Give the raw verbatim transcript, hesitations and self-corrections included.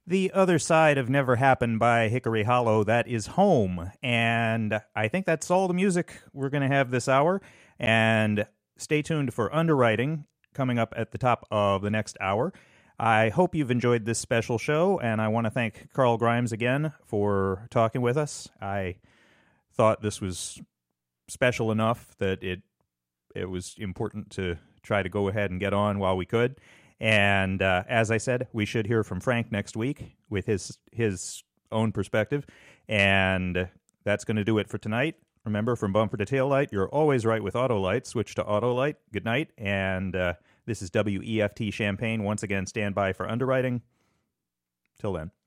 The Other Side of Never Happened by Hickory Hollow. That is Home. And I think that's all the music we're going to have this hour. And stay tuned for Underwriting coming up at the top of the next hour. I hope you've enjoyed this special show, and I want to thank Carl Grimes again for talking with us. I thought this was special enough that it it was important to try to go ahead and get on while we could. And uh, as I said, we should hear from Frank next week with his his own perspective. And that's going to do it for tonight. Remember, from bumper to tail light, you're always right with Autolite. Switch to Autolite. Good night. And uh, this is W E F T Champaign. Once again, stand by for Underwriting. Till then.